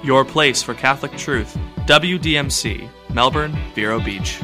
your place for Catholic truth. WDMC, Melbourne, Vero Beach.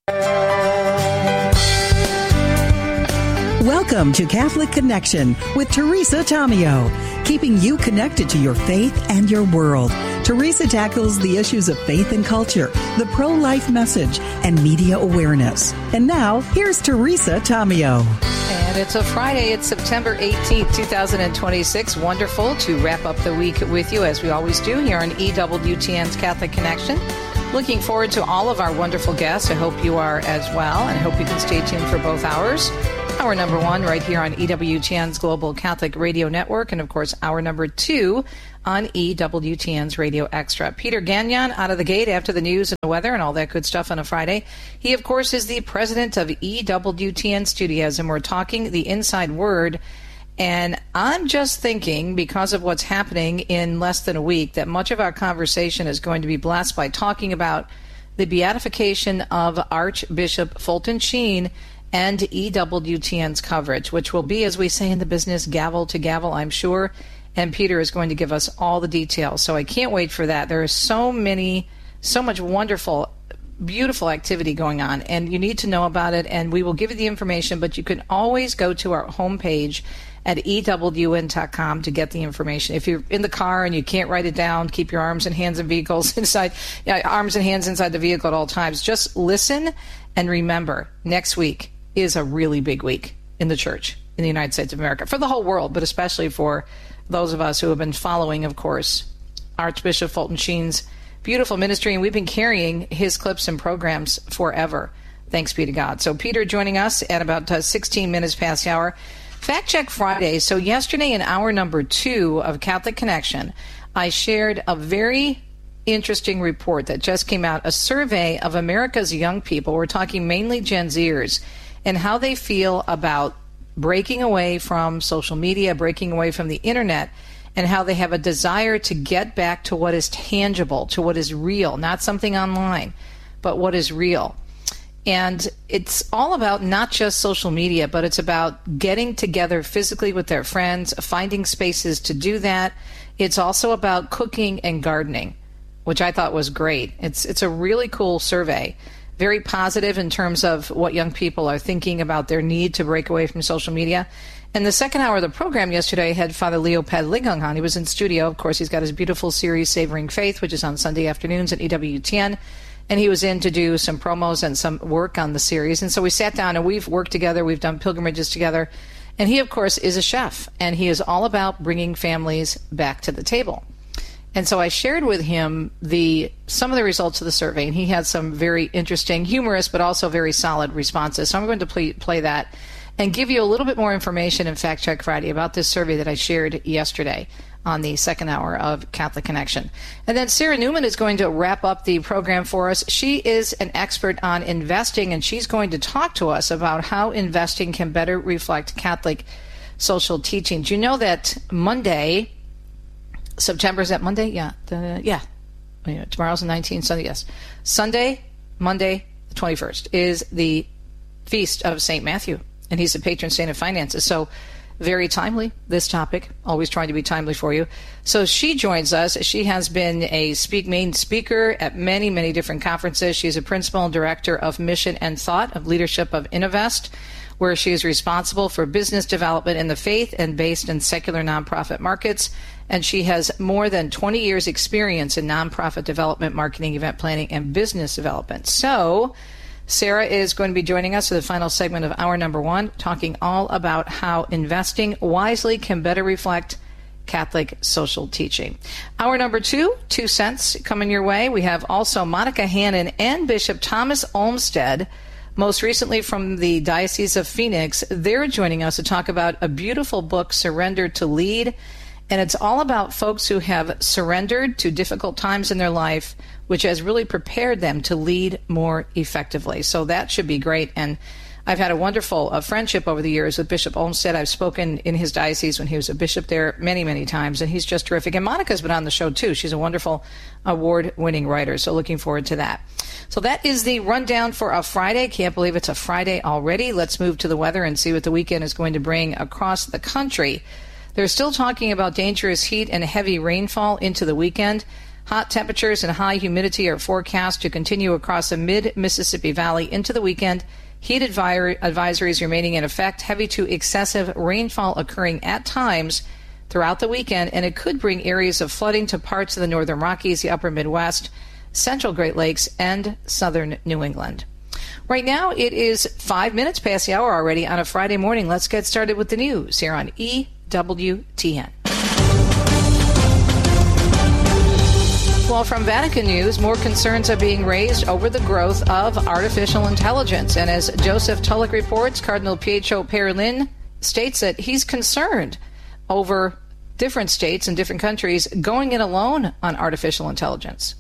Welcome to Catholic Connection with Teresa Tomeo, keeping you connected to your faith and your world. Teresa tackles the issues of faith and culture, the pro-life message, and media awareness. And now, here's Teresa Tomeo. And it's a Friday. It's September 18th, 2026. Wonderful to wrap up the week with you, as we always do here on EWTN's Catholic Connection. Looking forward to all of our wonderful guests. I hope you are as well, and I hope you can stay tuned for both hours. Hour number one right here on EWTN's Global Catholic Radio Network, and of course, hour number two on EWTN's Radio Extra. Peter Gagnon out of the gate after the news and the weather and all that good stuff on a Friday. He, of course, is the president of EWTN Studios, and we're talking the inside word. And I'm just thinking, because of what's happening in less than a week, that much of our conversation is going to be blessed by talking about the beatification of Archbishop Fulton Sheen and EWTN's coverage, which will be, as we say in the business, gavel to gavel, I'm sure. And Peter is going to give us all the details. So I can't wait for that. There is so much wonderful, beautiful activity going on, and you need to know about it, and we will give you the information, but you can always go to our homepage at EWN.com to get the information. If you're in the car and you can't write it down, keep your arms and hands and hands inside the vehicle at all times. Just listen and remember, next week is a really big week in the church in the United States of America, for the whole world, but especially for those of us who have been following, of course, Archbishop Fulton Sheen's beautiful ministry, and we've been carrying his clips and programs forever. Thanks be to God. So Peter joining us at about 16 minutes past the hour. Fact Check Friday. So yesterday in hour number two of Catholic Connection, I shared a very interesting report that just came out, a survey of America's young people. We're talking mainly Gen Zers, and how they feel about breaking away from social media, breaking away from the internet, and how they have a desire to get back to what is tangible, to what is real, not something online, but what is real. And it's all about not just social media, but it's about getting together physically with their friends, finding spaces to do that. It's also about cooking and gardening, which I thought was great. It's a really cool survey, very positive in terms of what young people are thinking about their need to break away from social media. And the second hour of the program yesterday had Father Leo Padligang on. He was in studio. Of course, he's got his beautiful series, Savoring Faith, which is on Sunday afternoons at EWTN. And he was in to do some promos and some work on the series. And so we sat down and we've worked together. We've done pilgrimages together. And he, of course, is a chef. And he is all about bringing families back to the table. And so I shared with him some of the results of the survey, and he had some very interesting, humorous, but also very solid responses. So I'm going to play that and give you a little bit more information in Fact Check Friday about this survey that I shared yesterday on the second hour of Catholic Connection. And then Sarah Newman is going to wrap up the program for us. She is an expert on investing, and she's going to talk to us about how investing can better reflect Catholic social teaching. Do you know that Monday, September, is that Monday? Yeah. Tomorrow's the 19th, Sunday, yes. Sunday, Monday, the 21st, is the feast of St. Matthew, and he's the patron saint of finances. So very timely, this topic, always trying to be timely for you. So she joins us. She has been a main speaker at many, many different conferences. She's a principal and director of Mission and Thought of Leadership of Innovest, where she is responsible for business development in the faith and based in secular nonprofit markets. And she has more than 20 years experience in nonprofit development, marketing, event planning, and business development. So Sarah is going to be joining us for the final segment of hour number one, talking all about how investing wisely can better reflect Catholic social teaching. Hour number two, 2 cents coming your way. We have also Monica Hannon and Bishop Thomas Olmsted, most recently from the Diocese of Phoenix. They're joining us to talk about a beautiful book, Surrender to Lead. And it's all about folks who have surrendered to difficult times in their life, which has really prepared them to lead more effectively. So that should be great. And I've had a wonderful friendship over the years with Bishop Olmsted. I've spoken in his diocese when he was a bishop there many, many times, and he's just terrific. And Monica's been on the show, too. She's a wonderful award-winning writer, so looking forward to that. So that is the rundown for a Friday. Can't believe it's a Friday already. Let's move to the weather and see what the weekend is going to bring across the country. They're still talking about dangerous heat and heavy rainfall into the weekend. Hot temperatures and high humidity are forecast to continue across the mid-Mississippi Valley into the weekend. Heat advisories remaining in effect, heavy to excessive rainfall occurring at times throughout the weekend, and it could bring areas of flooding to parts of the northern Rockies, the upper Midwest, central Great Lakes, and southern New England. Right now, it is 5 minutes past the hour already on a Friday morning. Let's get started with the news here on EWTN. Well, from Vatican News, more concerns are being raised over the growth of artificial intelligence. And as Joseph Tulloch reports, Cardinal Pietro Parolin states that he's concerned over different states and different countries going it alone on artificial intelligence.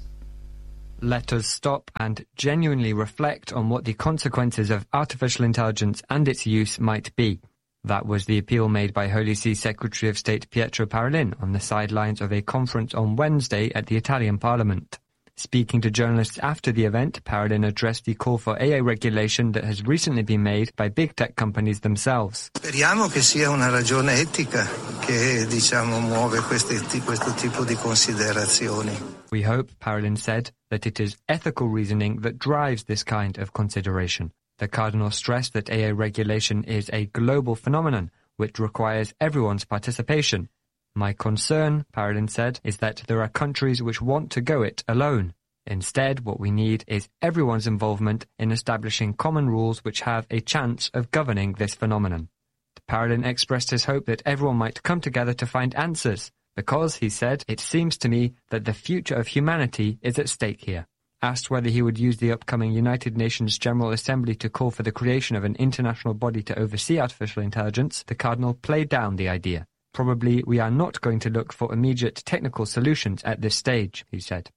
Let us stop and genuinely reflect on what the consequences of artificial intelligence and its use might be. That was the appeal made by Holy See Secretary of State Pietro Parolin on the sidelines of a conference on Wednesday at the Italian Parliament. Speaking to journalists after the event, Parolin addressed the call for AI regulation that has recently been made by big tech companies themselves. Speriamo che sia una ragione etica che, muove questo tipo di considerazioni. We hope, Parolin said, that it is ethical reasoning that drives this kind of consideration. The Cardinal stressed that AI regulation is a global phenomenon which requires everyone's participation. My concern, Parolin said, is that there are countries which want to go it alone. Instead, what we need is everyone's involvement in establishing common rules which have a chance of governing this phenomenon. Parolin expressed his hope that everyone might come together to find answers, because, he said, it seems to me that the future of humanity is at stake here. Asked whether he would use the upcoming United Nations General Assembly to call for the creation of an international body to oversee artificial intelligence, the Cardinal played down the idea. Probably we are not going to look for immediate technical solutions at this stage, he said.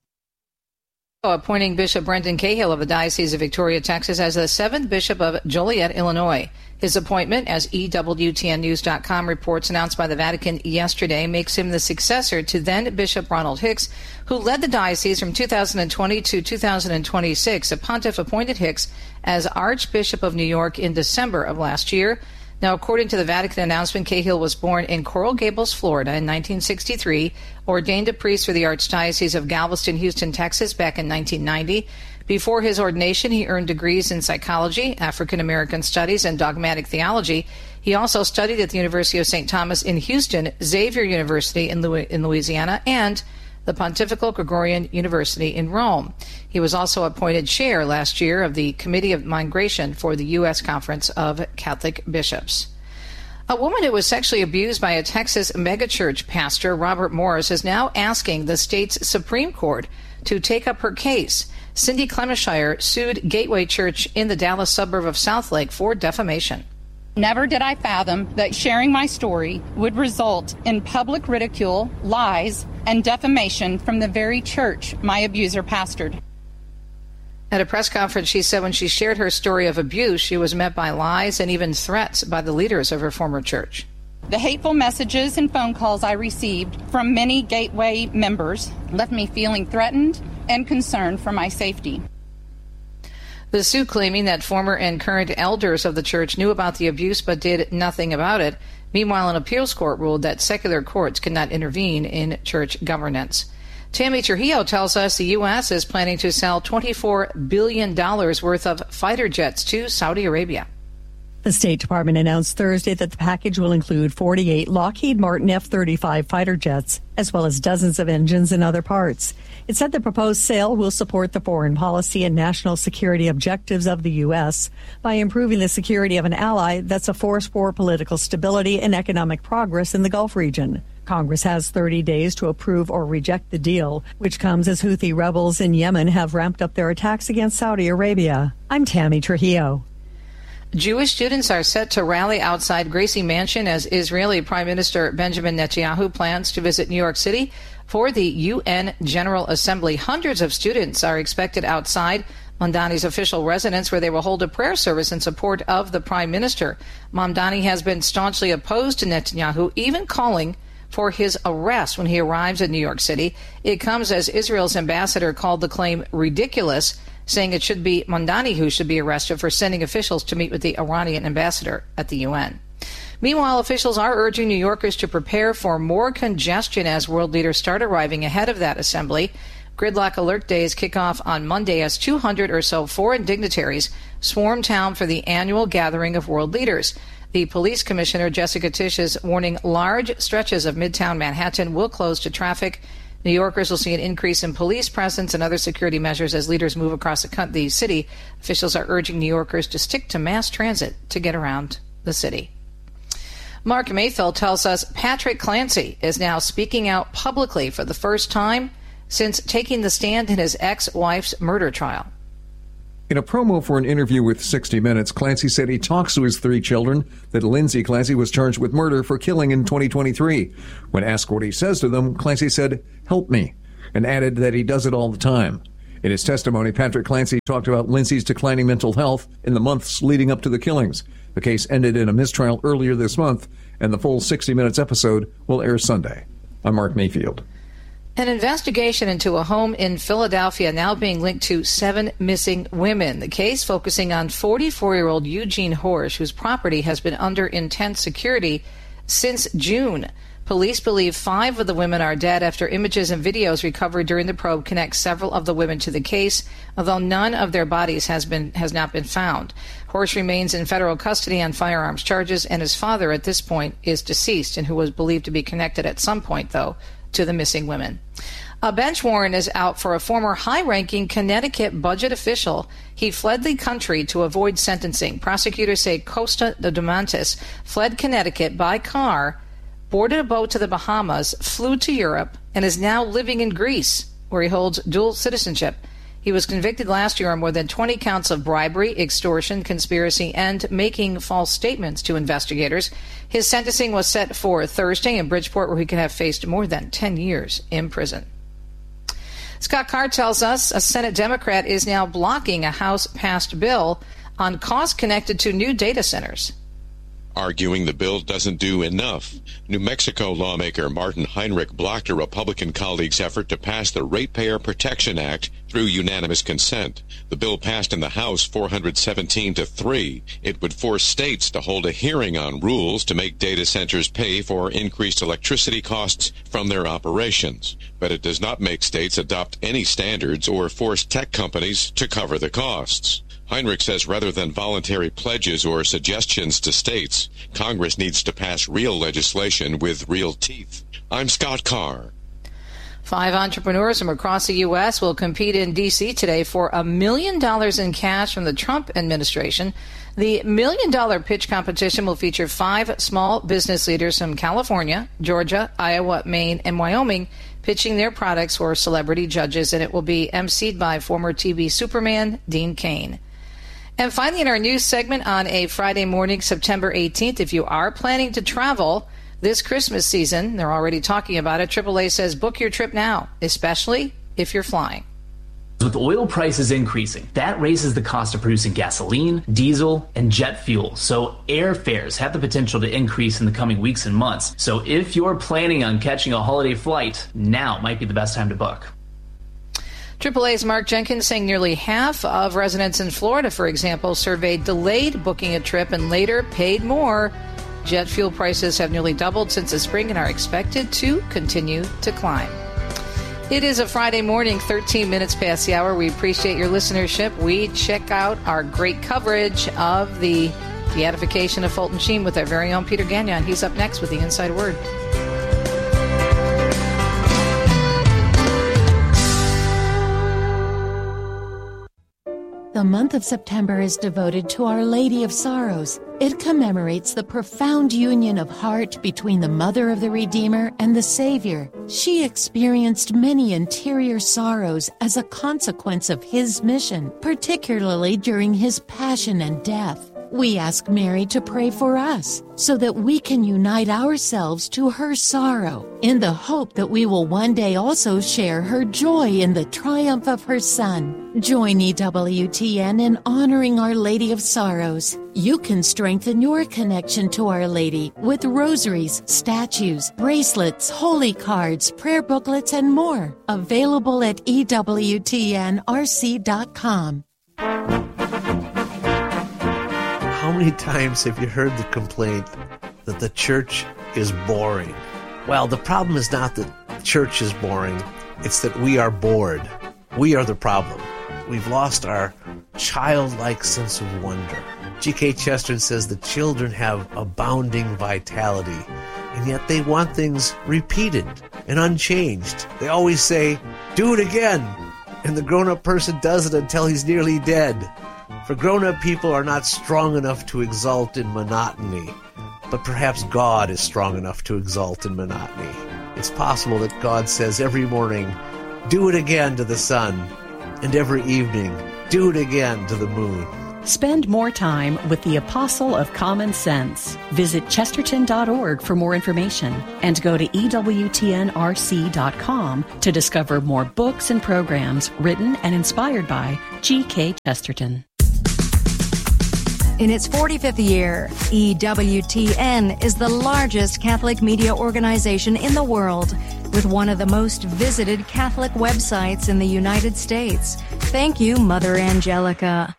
Appointing Bishop Brendan Cahill of the Diocese of Victoria, Texas, as the 7th Bishop of Joliet, Illinois. His appointment, as EWTNnews.com reports, announced by the Vatican yesterday, makes him the successor to then Bishop Ronald Hicks, who led the diocese from 2020 to 2026. The pontiff appointed Hicks as Archbishop of New York in December of last year. Now, according to the Vatican announcement, Cahill was born in Coral Gables, Florida in 1963, ordained a priest for the Archdiocese of Galveston, Houston, Texas back in 1990. Before his ordination, he earned degrees in psychology, African American studies, and dogmatic theology. He also studied at the University of St. Thomas in Houston, Xavier University in Louisiana, and the Pontifical Gregorian University in Rome. He was also appointed chair last year of the Committee of Migration for the U.S. Conference of Catholic Bishops. A woman who was sexually abused by a Texas megachurch pastor, Robert Morris, is now asking the state's Supreme Court to take up her case. Cindy Clemenshire sued Gateway Church in the Dallas suburb of Southlake for defamation. Never did I fathom that sharing my story would result in public ridicule, lies, and defamation from the very church my abuser pastored. At a press conference, she said when she shared her story of abuse, she was met by lies and even threats by the leaders of her former church. The hateful messages and phone calls I received from many Gateway members left me feeling threatened and concerned for my safety. The suit claiming that former and current elders of the church knew about the abuse but did nothing about it. Meanwhile, an appeals court ruled that secular courts cannot intervene in church governance. Tammy Trujillo tells us the U.S. is planning to sell $24 billion worth of fighter jets to Saudi Arabia. The State Department announced Thursday that the package will include 48 Lockheed Martin F-35 fighter jets, as well as dozens of engines and other parts. It said the proposed sale will support the foreign policy and national security objectives of the U.S. by improving the security of an ally that's a force for political stability and economic progress in the Gulf region. Congress has 30 days to approve or reject the deal, which comes as Houthi rebels in Yemen have ramped up their attacks against Saudi Arabia. I'm Tammy Trujillo. Jewish students are set to rally outside Gracie Mansion as Israeli Prime Minister Benjamin Netanyahu plans to visit New York City for the UN General Assembly. Hundreds of students are expected outside Mamdani's official residence, where they will hold a prayer service in support of the Prime Minister. Mamdani has been staunchly opposed to Netanyahu, even calling for his arrest when he arrives in New York City. It comes as Israel's ambassador called the claim ridiculous, saying it should be Mamdani who should be arrested for sending officials to meet with the Iranian ambassador at the UN. Meanwhile, officials are urging New Yorkers to prepare for more congestion as world leaders start arriving ahead of that assembly. Gridlock Alert Days kick off on Monday as 200 or so foreign dignitaries swarm town for the annual gathering of world leaders. The police commissioner, Jessica Tisch, is warning large stretches of Midtown Manhattan will close to traffic. New Yorkers will see an increase in police presence and other security measures as leaders move across the city. Officials are urging New Yorkers to stick to mass transit to get around the city. Mark Mayfield tells us Patrick Clancy is now speaking out publicly for the first time since taking the stand in his ex-wife's murder trial. In a promo for an interview with 60 Minutes, Clancy said he talks to his 3 children, that Lindsay Clancy was charged with murder for killing in 2023. When asked what he says to them, Clancy said, "Help me," and added that he does it all the time. In his testimony, Patrick Clancy talked about Lindsay's declining mental health in the months leading up to the killings. The case ended in a mistrial earlier this month, and the full 60 Minutes episode will air Sunday. I'm Mark Mayfield. An investigation into a home in Philadelphia now being linked to 7 missing women. The case focusing on 44-year-old Eugene Horsch, whose property has been under intense security since June. Police believe 5 of the women are dead after images and videos recovered during the probe connect several of the women to the case, although none of their bodies has not been found. Horsch remains in federal custody on firearms charges, and his father at this point is deceased and who was believed to be connected at some point, though, to the missing women. A bench warrant is out for a former high-ranking Connecticut budget official. He fled the country to avoid sentencing. Prosecutors say Costa de Domantis fled Connecticut by car, boarded a boat to the Bahamas, flew to Europe, and is now living in Greece, where he holds dual citizenship. He was convicted last year on more than 20 counts of bribery, extortion, conspiracy, and making false statements to investigators. His sentencing was set for Thursday in Bridgeport, where he could have faced more than 10 years in prison. Scott Carr tells us a Senate Democrat is now blocking a House-passed bill on costs connected to new data centers. Arguing the bill doesn't do enough, New Mexico lawmaker Martin Heinrich blocked a Republican colleague's effort to pass the Ratepayer Protection Act through unanimous consent. The bill passed in the House 417-3. It would force states to hold a hearing on rules to make data centers pay for increased electricity costs from their operations. But it does not make states adopt any standards or force tech companies to cover the costs. Heinrich says rather than voluntary pledges or suggestions to states, Congress needs to pass real legislation with real teeth. I'm Scott Carr. 5 entrepreneurs from across the U.S. will compete in D.C. today for $1 million in cash from the Trump administration. The $1 million pitch competition will feature 5 small business leaders from California, Georgia, Iowa, Maine, and Wyoming pitching their products for celebrity judges, and it will be emceed by former TV Superman Dean Cain. And finally, in our news segment on a Friday morning, September 18th, if you are planning to travel this Christmas season, they're already talking about it, AAA says book your trip now, especially if you're flying. With oil prices increasing, that raises the cost of producing gasoline, diesel, and jet fuel. So airfares have the potential to increase in the coming weeks and months. So if you're planning on catching a holiday flight, now might be the best time to book. AAA's Mark Jenkins saying nearly half of residents in Florida, for example, surveyed delayed booking a trip and later paid more. Jet fuel prices have nearly doubled since the spring and are expected to continue to climb. It is a Friday morning, 13 minutes past the hour. We appreciate your listenership. We check out our great coverage of the beatification of Fulton Sheen with our very own Peter Gagnon. He's up next with the Inside Word. The month of September is devoted to Our Lady of Sorrows. It commemorates the profound union of heart between the Mother of the Redeemer and the Savior. She experienced many interior sorrows as a consequence of His mission, particularly during His passion and death. We ask Mary to pray for us so that we can unite ourselves to her sorrow in the hope that we will one day also share her joy in the triumph of her Son. Join EWTN in honoring Our Lady of Sorrows. You can strengthen your connection to Our Lady with rosaries, statues, bracelets, holy cards, prayer booklets, and more. Available at EWTNRC.com. How many times have you heard the complaint that the church is boring? Well, the problem is not that church is boring. It's that we are bored. We are the problem. We've lost our childlike sense of wonder. G.K. Chesterton says the children have abounding vitality, and yet they want things repeated and unchanged. They always say, do it again, and the grown-up person does it until he's nearly dead. For grown-up people are not strong enough to exult in monotony, but perhaps God is strong enough to exult in monotony. It's possible that God says every morning, do it again to the sun, and every evening, do it again to the moon. Spend more time with the Apostle of Common Sense. Visit chesterton.org for more information and go to EWTNRC.com to discover more books and programs written and inspired by G.K. Chesterton. In its 45th year, EWTN is the largest Catholic media organization in the world, with one of the most visited Catholic websites in the United States. Thank you, Mother Angelica.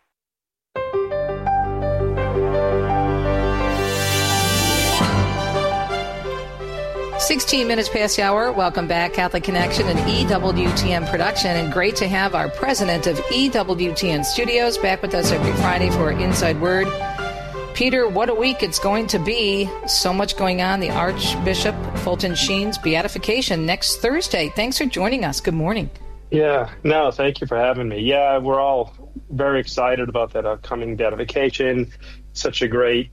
"16 minutes past the hour. Welcome back, Catholic Connection, an EWTN production, and great to have our president of EWTN Studios back with us every Friday for Inside Word. Peter, what a week it's going to be. So much going on. The Archbishop Fulton Sheen's beatification next Thursday. Thanks for joining us. Good morning. Yeah, no, thank you for having me. Yeah, we're all very excited about that upcoming beatification. Such a great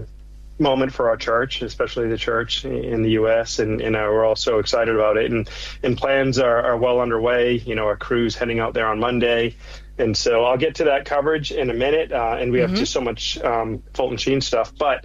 moment for our church, especially the church in the U.S., and we're all so excited about it. And plans are well underway. You know, our crew's heading out there on Monday. And so I'll get to that coverage in a minute, and we have just so much Fulton Sheen stuff. But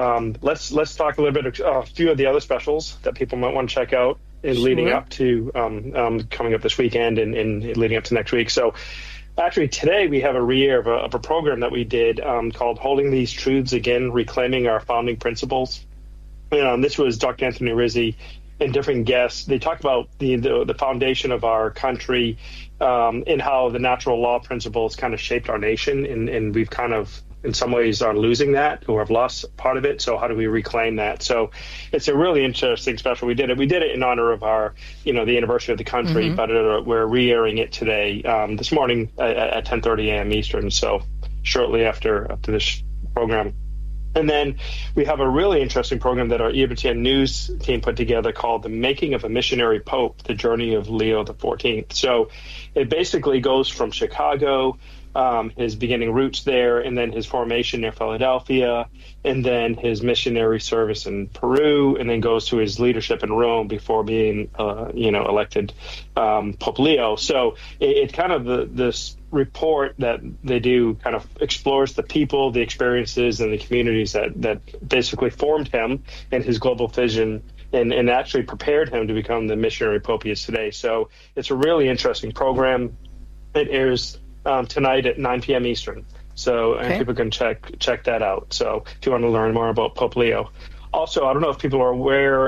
let's talk a little bit of a few of the other specials that people might want to check out in leading up to coming up this weekend and leading up to next week. So actually today we have a re-air of a program that we did called Holding These Truths Again, Reclaiming Our Founding Principles. This was Dr. Anthony Rizzi and different guests. They talked about the foundation of our country and how the natural law principles kind of shaped our nation, and we've kind of in some ways are losing that or have lost part of it. So how do we reclaim that? So it's a really interesting special. We did it in honor of our, the anniversary of the country, but we're re-airing it today, this morning at 10:30 a.m. Eastern. So shortly after this program. And then we have a really interesting program that our EWTN News team put together called The Making of a Missionary Pope, The Journey of Leo XIV. So it basically goes from Chicago, his beginning roots there, and then his formation near Philadelphia, and then his missionary service in Peru, and then goes to his leadership in Rome before being, elected Pope Leo. So it kind of this report that they do kind of explores the people, the experiences, and the communities that basically formed him and his global vision and actually prepared him to become the missionary Pope he is today. So it's a really interesting program. It airs tonight at 9 p.m. Eastern. So and people can check that out. So if you want to learn more about Pope Leo. Also, I don't know if people are aware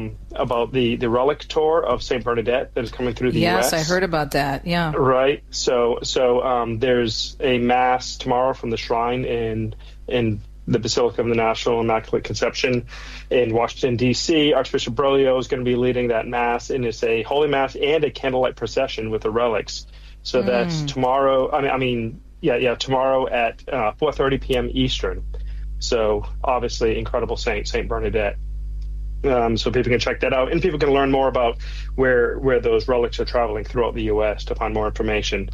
about the relic tour of St. Bernadette that is coming through the U.S. Yes, I heard about that. Yeah. Right. So there's a mass tomorrow from the shrine in the Basilica of the National Immaculate Conception in Washington, D.C. Archbishop Berlioz is going to be leading that mass, and it's a Holy Mass and a candlelight procession with the relics. So that's tomorrow. Tomorrow at 4:30 p.m. Eastern. So obviously, incredible Saint Bernadette. So people can check that out, and people can learn more about where those relics are traveling throughout the U.S. to find more information.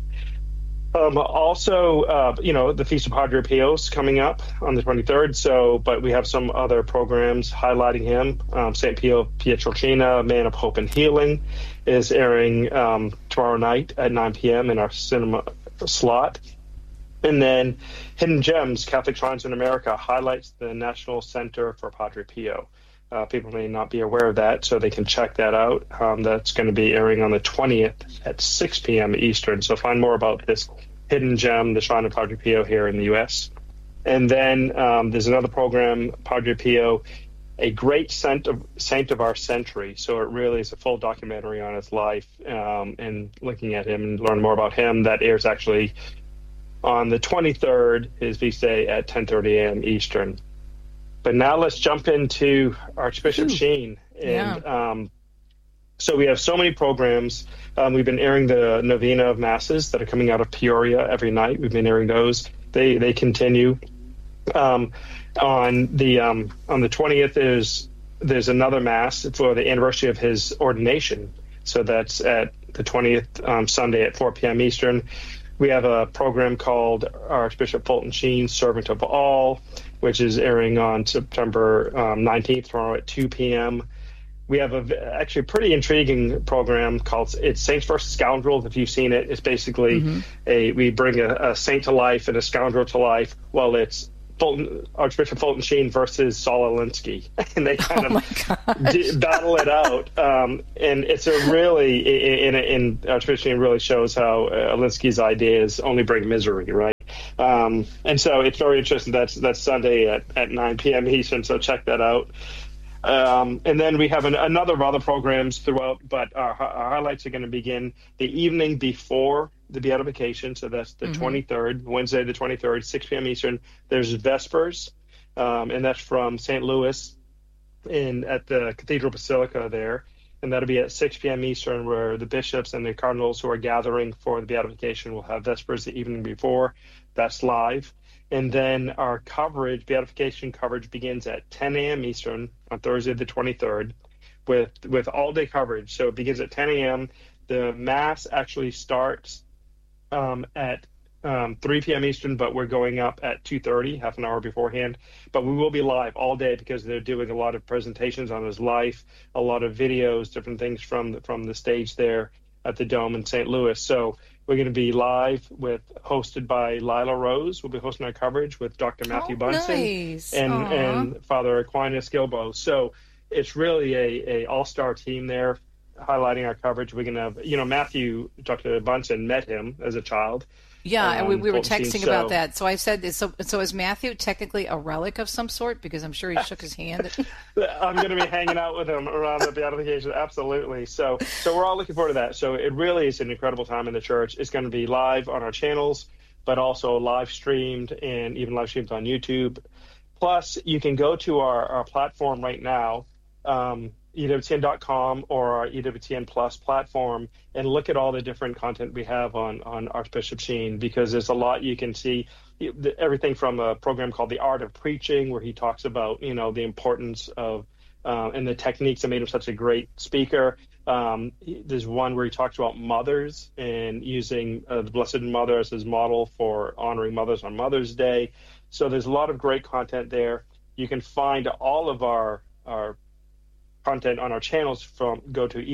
Also, the Feast of Padre Pio is coming up on the 23rd. But we have some other programs highlighting him. St. Pio Pietrelcina, Man of Hope and Healing, is airing tomorrow night at 9 p.m. in our cinema slot. And then Hidden Gems, Catholic Shrines in America, highlights the National Center for Padre Pio. People may not be aware of that, so they can check that out. That's going to be airing on the 20th at 6 p.m. Eastern. So find more about this Hidden Gem, the Shrine of Padre Pio here in the U.S. And then there's another program, Padre Pio, a great saint of our century. So it really is a full documentary on his life and looking at him and learn more about him. That airs actually on the 23rd, his feast day at 10:30 a.m. Eastern. But now let's jump into Archbishop Sheen. And So we have so many programs. We've been airing the Novena of Masses that are coming out of Peoria every night. We've been airing those. They continue. On the 20th there's another Mass for the anniversary of his ordination. So that's at the 20th Sunday at 4 p.m. Eastern. We have a program called Archbishop Fulton Sheen, Servant of All, which is airing on September 19th, tomorrow at 2 p.m. We have actually a pretty intriguing program called Saints vs. Scoundrels. If you've seen it, it's basically we bring a saint to life and a scoundrel to life. Well, it's Archbishop Fulton Sheen versus Saul Alinsky, and they kind of battle it out. And it's a really, in Archbishop Sheen really shows how Alinsky's ideas only bring misery, right? And so it's very interesting. That's Sunday at 9 p.m. Eastern, so check that out. And then we have another of other programs throughout, but our highlights are going to begin the evening before the Beatification, so that's the 23rd, Wednesday the 23rd, 6 p.m. Eastern. There's Vespers, and that's from St. Louis at the Cathedral Basilica there, and that'll be at 6 p.m. Eastern, where the bishops and the cardinals who are gathering for the Beatification will have Vespers the evening before. That's live. And then our coverage, Beatification coverage, begins at 10 a.m. Eastern on Thursday the 23rd with all-day coverage. So it begins at 10 a.m. The Mass actually starts at 3 p.m. Eastern, but we're going up at 2:30, half an hour beforehand. But we will be live all day because they're doing a lot of presentations on his life, a lot of videos, different things from the stage there at the Dome in St. Louis. So we're going to be live hosted by Lila Rose. We'll be hosting our coverage with Dr. Matthew Bunson and Father Aquinas Gilbo. So it's really a all-star team there highlighting our coverage. We're going to have, Matthew, Dr. Bunson met him as a child. Yeah, and we were texting about that. So I said, so is Matthew technically a relic of some sort? Because I'm sure he shook his hand. I'm going to be hanging out with him around the Beatification, absolutely. So we're all looking forward to that. So it really is an incredible time in the church. It's going to be live on our channels, but also live streamed and even live streamed on YouTube. Plus, you can go to our platform right now, EWTN.com or our EWTN Plus platform, and look at all the different content we have on Archbishop Sheen, because there's a lot you can see. Everything from a program called The Art of Preaching, where he talks about, the importance of and the techniques that made him such a great speaker. There's one where he talks about mothers and using the Blessed Mother as his model for honoring mothers on Mother's Day. So there's a lot of great content there. You can find all of our content on our channels go to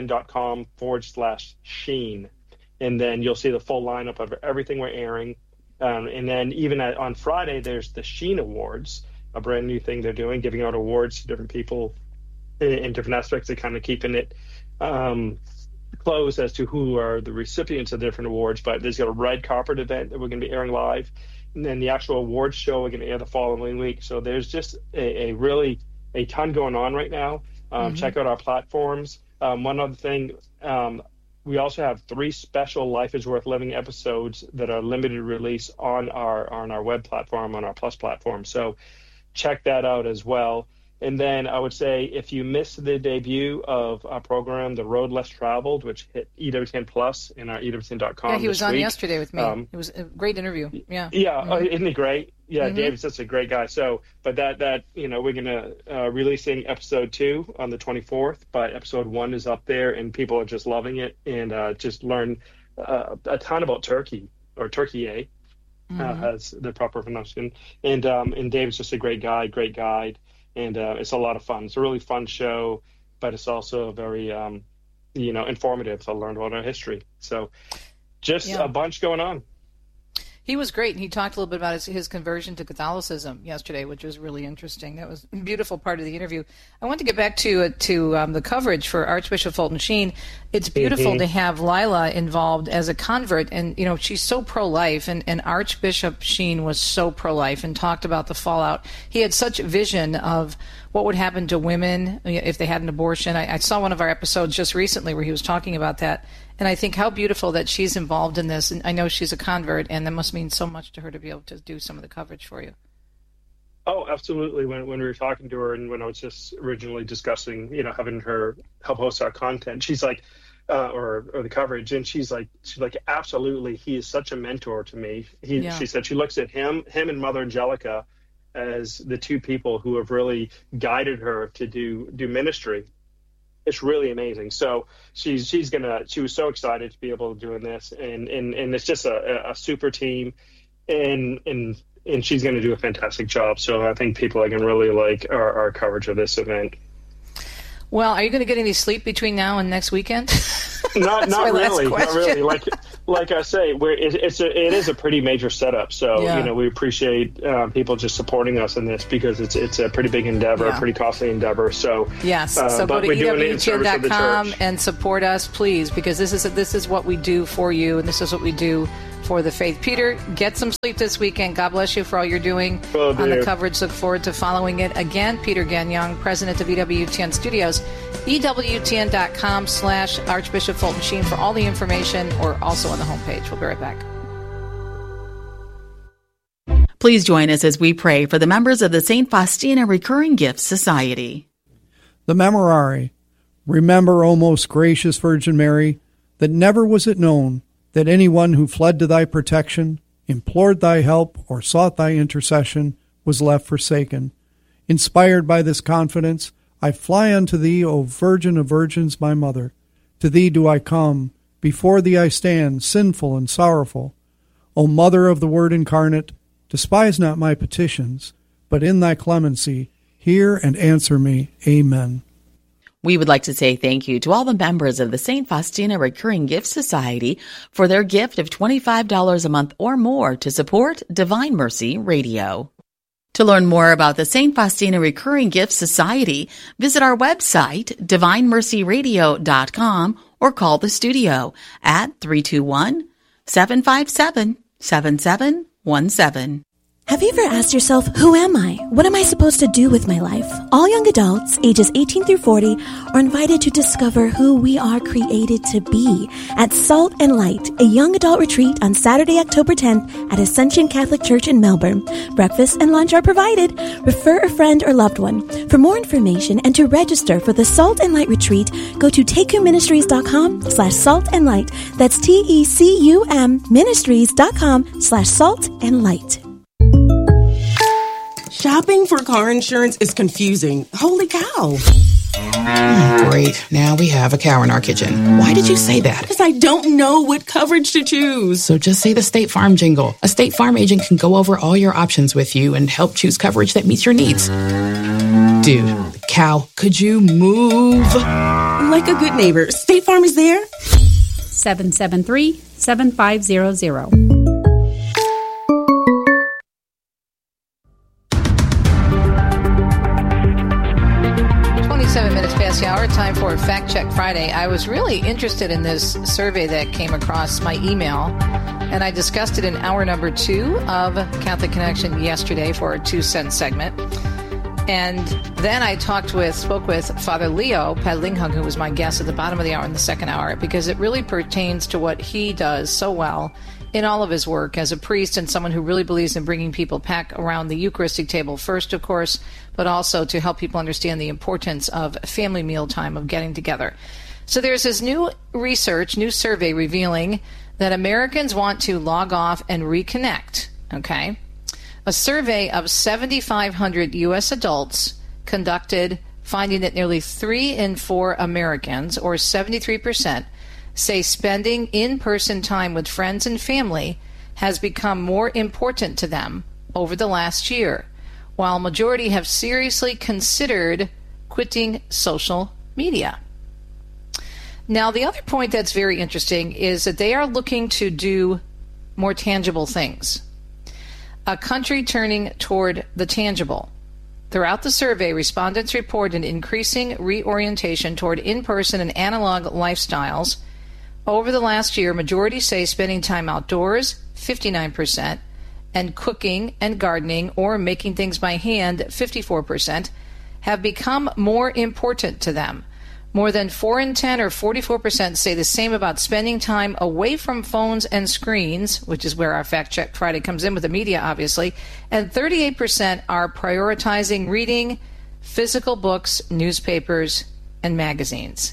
EWTN.com/Sheen, and then you'll see the full lineup of everything we're airing. And then even on Friday, there's the Sheen Awards, a brand new thing they're doing, giving out awards to different people in different aspects. They're kind of keeping it closed as to who are the recipients of different awards, but there's got a red carpet event that we're going to be airing live, and then the actual awards show we're going to air the following week. So there's just a ton going on right now. Check out our platforms. One other thing, we also have 3 special Life is Worth Living episodes that are limited release on our web platform, on our Plus platform. So check that out as well. And then I would say if you missed the debut of our program, The Road Less Traveled, which hit EWTN Plus in our EWTN.com. Yeah, he was on yesterday with me. It was a great interview. Yeah. Yeah, isn't he great? Yeah, David's such a great guy. So, but that we're going to releasing episode 2 on the 24th, but episode 1 is up there, and people are just loving it and just learn a ton about Turkey, or Turkey, as the proper pronunciation. And David's just a great guy, great guide. And it's a lot of fun. It's a really fun show, but it's also very, informative. So I learned about our history. So just a bunch going on. He was great, and he talked a little bit about his conversion to Catholicism yesterday, which was really interesting. That was a beautiful part of the interview. I want to get back to the coverage for Archbishop Fulton Sheen. It's beautiful to have Lila involved as a convert, and she's so pro-life, and Archbishop Sheen was so pro-life and talked about the fallout. He had such a vision of what would happen to women if they had an abortion. I saw one of our episodes just recently where he was talking about that. And I think how beautiful that she's involved in this. And I know she's a convert, and that must mean so much to her to be able to do some of the coverage for you. Oh, absolutely. When we were talking to her and when I was just originally discussing, having her help host our content, she's like, or the coverage, and she's like, absolutely, he is such a mentor to me. She said she looks at him and Mother Angelica as the two people who have really guided her to do ministry. It's really amazing. So she was so excited to be able to doing this, and it's just a super team, and she's going to do a fantastic job. So I think people are going to really like our coverage of this event. Well, are you going to get any sleep between now and next weekend? Not really. Like I say, it is a pretty major setup. So we appreciate people just supporting us in this, because it's a pretty big endeavor, a pretty costly endeavor. So yes, so go to EWTN.com and support us, please, because this is what we do for you, and this is what we do for the faith. Peter, get some sleep this weekend. God bless you for all you're doing on the coverage. Look forward to following it. Again, Peter Gagnon, president of EWTN Studios, EWTN.com/Archbishop Fulton Sheen for all the information, or also on the homepage. We'll be right back. Please join us as we pray for the members of the St. Faustina Recurring Gifts Society. The Memorare. Remember, O most gracious Virgin Mary, that never was it known that anyone who fled to thy protection, implored thy help, or sought thy intercession was left forsaken. Inspired by this confidence, I fly unto thee, O Virgin of Virgins, my Mother. To thee do I come, before thee I stand, sinful and sorrowful. O Mother of the Word incarnate, despise not my petitions, but in thy clemency hear and answer me. Amen. We would like to say thank you to all the members of the St. Faustina Recurring Gifts Society for their gift of $25 a month or more to support Divine Mercy Radio. To learn more about the St. Faustina Recurring Gifts Society, visit our website, divinemercyradio.com, or call the studio at 321-757-7717. Have you ever asked yourself, who am I? What am I supposed to do with my life? All young adults, ages 18 through 40, are invited to discover who we are created to be at Salt and Light, a young adult retreat on Saturday, October 10th at Ascension Catholic Church in Melbourne. Breakfast and lunch are provided. Refer a friend or loved one. For more information and to register for the Salt and Light retreat, go to TecumMinistries.com/saltandlight. That's TECUM Ministries.com/saltandlight. Shopping for car insurance is confusing. Holy cow. Great. Now we have a cow in our kitchen. Why did you say that? Because I don't know what coverage to choose. So just say the State Farm jingle. A State Farm agent can go over all your options with you and help choose coverage that meets your needs. Dude, cow, could you move? Like a good neighbor, State Farm is there. 773-7500. 7 minutes past the hour, time for Fact Check Friday. I was really interested in this survey that came across my email, and I discussed it in hour number 2 of Catholic Connection yesterday for our 2-cent segment. And then I spoke with Father Leo Padlinghung, who was my guest at the bottom of the hour in the second hour, because it really pertains to what he does so well in all of his work as a priest and someone who really believes in bringing people back around the Eucharistic table first, of course, but also to help people understand the importance of family mealtime, of getting together. So there's this new survey revealing that Americans want to log off and reconnect, okay? A survey of 7,500 U.S. adults conducted, finding that nearly 3 in 4 Americans, or 73%, say spending in-person time with friends and family has become more important to them over the last year, while a majority have seriously considered quitting social media. Now, the other point that's very interesting is that they are looking to do more tangible things. A country turning toward the tangible. Throughout the survey, respondents report an increasing reorientation toward in-person and analog lifestyles. Over the last year, majority say spending time outdoors, 59%, and cooking and gardening or making things by hand, 54%, have become more important to them. More than 4 in 10 or 44% say the same about spending time away from phones and screens, which is where our Fact Check Friday comes in with the media, obviously. And 38% are prioritizing reading physical books, newspapers, and magazines,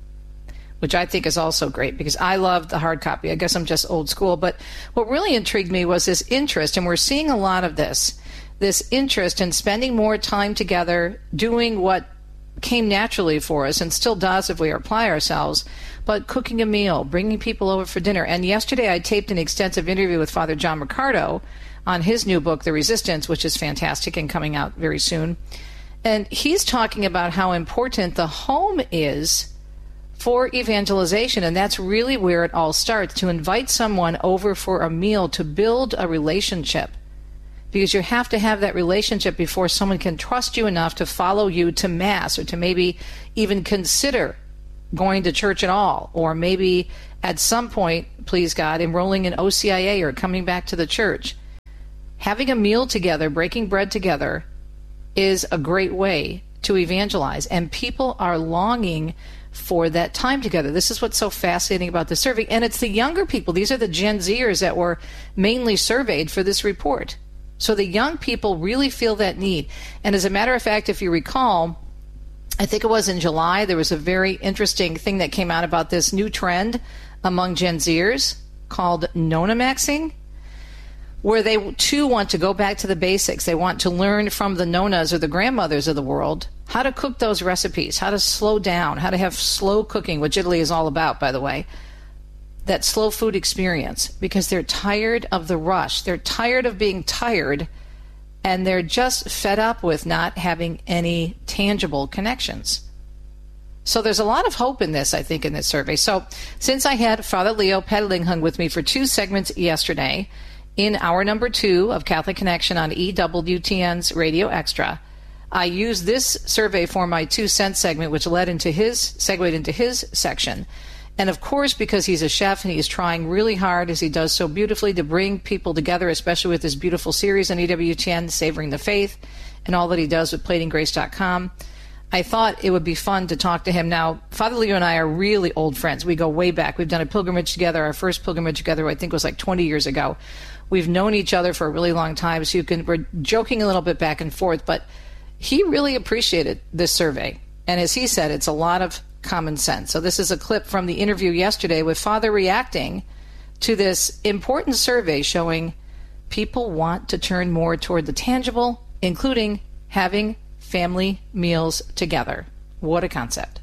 which I think is also great because I love the hard copy. I guess I'm just old school. But what really intrigued me was this interest, and we're seeing a lot of this interest in spending more time together, doing what came naturally for us and still does if we apply ourselves, but cooking a meal, bringing people over for dinner. And yesterday I taped an extensive interview with Father John Ricardo on his new book, The Resistance, which is fantastic and coming out very soon. And he's talking about how important the home is for evangelization, and that's really where it all starts, to invite someone over for a meal, to build a relationship. Because you have to have that relationship before someone can trust you enough to follow you to Mass or to maybe even consider going to church at all, or maybe at some point, please God, enrolling in OCIA or coming back to the church. Having a meal together, breaking bread together, is a great way to evangelize, and people are longing for that time together. This is what's so fascinating about the survey, and it's the younger people. These are the Gen Zers that were mainly surveyed for this report. So the young people really feel that need. And as a matter of fact, if you recall, I think it was in July, there was a very interesting thing that came out about this new trend among Gen Zers called Nonamaxing, where they too want to go back to the basics. They want to learn from the nonas or the grandmothers of the world how to cook those recipes, how to slow down, how to have slow cooking, which Italy is all about, by the way. That slow food experience, because they're tired of the rush. They're tired of being tired, and they're just fed up with not having any tangible connections. So there's a lot of hope in this, I think, in this survey. So since I had Father Leo Pedelinghung with me for 2 segments yesterday, in hour number 2 of Catholic Connection on EWTN's Radio Extra, I used this survey for my 2 cent segment, which segued into his section. And of course, because he's a chef and he's trying really hard, as he does so beautifully, to bring people together, especially with this beautiful series on EWTN, Savoring the Faith, and all that he does with platinggrace.com, I thought it would be fun to talk to him. Now, Father Leo and I are really old friends. We go way back. We've done a pilgrimage together. Our first pilgrimage together, I think, was like 20 years ago. We've known each other for a really long time, so we're joking a little bit back and forth, but he really appreciated this survey. And as he said, it's a lot of common sense. So this is a clip from the interview yesterday with Father reacting to this important survey showing people want to turn more toward the tangible, including having family meals together. What a concept.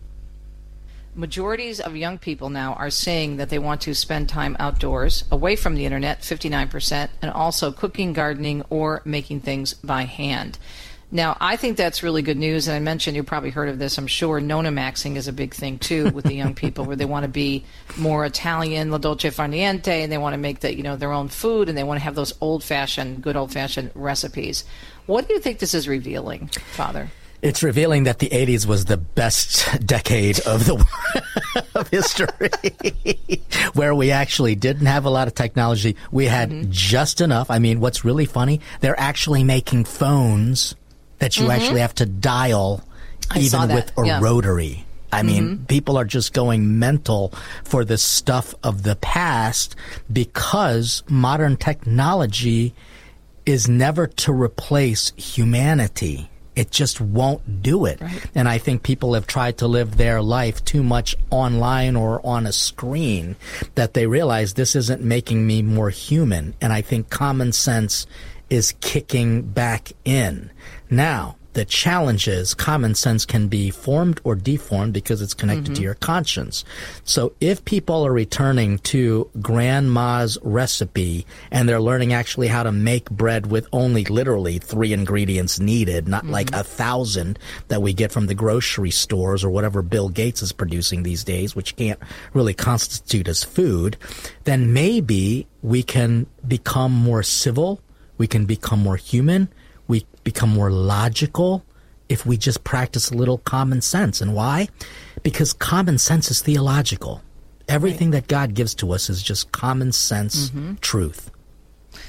Majorities of young people now are saying that they want to spend time outdoors, away from the internet, 59%, and also cooking, gardening, or making things by hand. Now, I think that's really good news, and I mentioned, you probably heard of this, I'm sure, Nonamaxing is a big thing, too, with the young people, where they want to be more Italian, la dolce far niente, and they want to make their own food, and they want to have those good old-fashioned recipes. What do you think this is revealing, Father? It's revealing that the 80s was the best decade of of history, where we actually didn't have a lot of technology. We had just enough. I mean, what's really funny, they're actually making phones that you actually have to dial, even with a rotary. I mean, people are just going mental for the stuff of the past, because modern technology is never to replace humanity. It just won't do it. Right. And I think people have tried to live their life too much online or on a screen that they realize this isn't making me more human. And I think common sense is kicking back in. Now, the challenge is common sense can be formed or deformed because it's connected to your conscience. So if people are returning to grandma's recipe and they're learning actually how to make bread with only literally 3 ingredients needed, not like 1,000 that we get from the grocery stores or whatever Bill Gates is producing these days, which can't really constitute as food, then maybe we can become more civil, we can become more human, we become more logical if we just practice a little common sense. And why? Because common sense is theological. Everything that God gives to us is just common sense truth.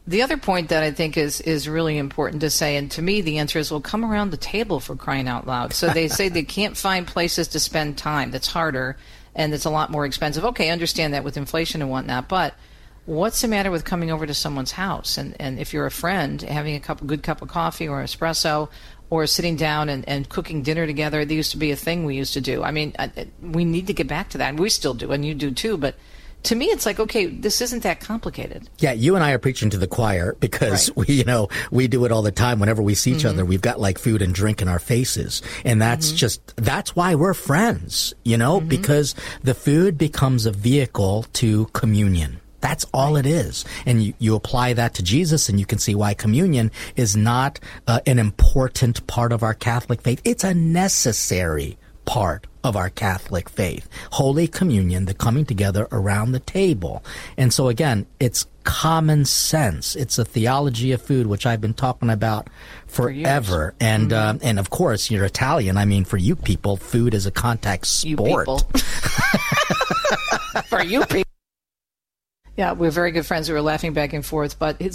The other point that I think is really important to say, and to me the answer is, well, come around the table, for crying out loud. So they say they can't find places to spend time. That's harder, and it's a lot more expensive. Okay, I understand that with inflation and whatnot, but what's the matter with coming over to someone's house? And if you're a friend, having a good cup of coffee or espresso, or sitting down and cooking dinner together. There used to be a thing we used to do. I mean, we need to get back to that, and we still do, and you do too, but to me, it's like, okay, this isn't that complicated. Yeah, you and I are preaching to the choir because we do it all the time. Whenever we see each other, we've got like food and drink in our faces. And that's that's why we're friends, because the food becomes a vehicle to communion. That's all it is. And you apply that to Jesus, and you can see why communion is not an important part of our Catholic faith. It's a necessary part of our Catholic faith. Holy Communion, the coming together around the table. And so again, it's common sense. It's a theology of food, which I've been talking about forever. And and of course, you're Italian. I mean, for you people, food is a contact sport. You people. For you people. Yeah, we're very good friends. We were laughing back and forth. But